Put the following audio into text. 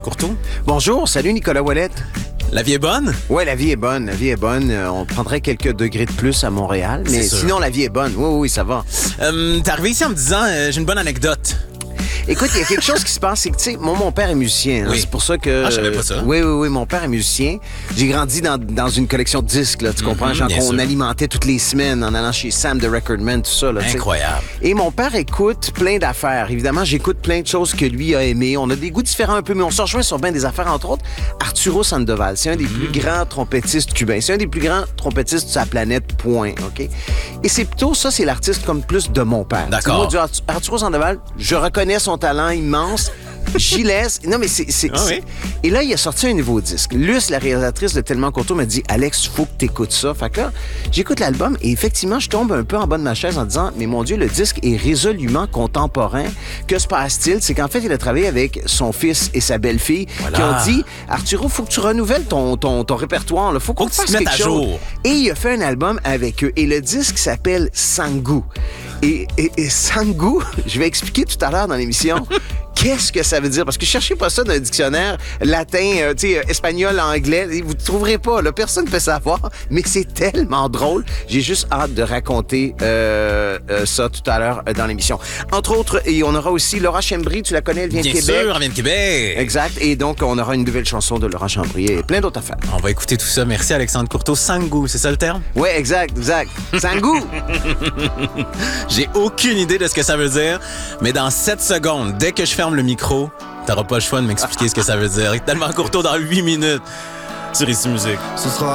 Courtois? Bonjour, salut Nicolas Ouellette. La vie est bonne? Ouais, la vie est bonne, la vie est bonne. On prendrait quelques degrés de plus à Montréal, mais sinon la vie est bonne. Oui, ça va. T'es arrivé ici en me disant, j'ai une bonne anecdote. Écoute, il y a quelque chose qui se passe, c'est que, tu sais, mon père est musicien. Oui. C'est pour ça que... Ah, je savais pas ça. Oui, mon père est musicien. J'ai grandi dans une collection de disques, là, tu comprends? Genre bien qu'on sûr. alimentait toutes les semaines en allant chez Sam, The Recordman, tout ça, là, tu sais. Incroyable. Et mon père écoute plein d'affaires. Évidemment, j'écoute plein de choses que lui a aimées. On a des goûts différents un peu, mais on se rejoint sur bien des affaires, entre autres. Arturo Sandoval, c'est un des plus grands trompettistes cubains. C'est un des plus grands trompettistes de sa planète, point, OK? Et c'est plutôt ça, c'est l'artiste comme plus de mon père. D'accord. Tu sais, moi, Arturo Sandoval, je reconnais son talent immense. J'y laisse. Non, mais c'est. Ah oui? Et là, il a sorti un nouveau disque. Luce, la réalisatrice de Tellement Courtois, m'a dit Alex, faut que t'écoutes ça. Fait que là, j'écoute l'album et effectivement, je tombe un peu en bas de ma chaise en disant mais mon Dieu, le disque est résolument contemporain. Que se passe-t-il? C'est qu'en fait, il a travaillé avec son fils et sa belle-fille qui ont dit Arturo, faut que tu renouvelles ton répertoire. Là. Faut qu'on que tu te fasse mettes quelque à chose. jour. Et il a fait un album avec eux. Et le disque s'appelle Sangu. Et Sangu, je vais expliquer tout à l'heure dans l'émission. Qu'est-ce que ça veut dire? Parce que cherchez pas ça dans un dictionnaire latin, espagnol, anglais. Vous ne trouverez pas. Là, personne ne peut savoir. Mais c'est tellement drôle. J'ai juste hâte de raconter ça tout à l'heure dans l'émission. Entre autres, et on aura aussi Laura Chambry. Tu la connais, elle vient de Bien Québec. sûr, elle vient de Québec. Exact. Et donc, on aura une nouvelle chanson de Laura Chambry et plein d'autres affaires. On va écouter tout ça. Merci Alexandre Courtois. Sangu, c'est ça le terme? Oui, exact. Sangu! J'ai aucune idée de ce que ça veut dire, mais dans 7 secondes, dès que je ferme le micro, t'auras pas le choix de m'expliquer ce que ça veut dire. Tellement Courtois dans 8 minutes sur Ici Musique. Ce sera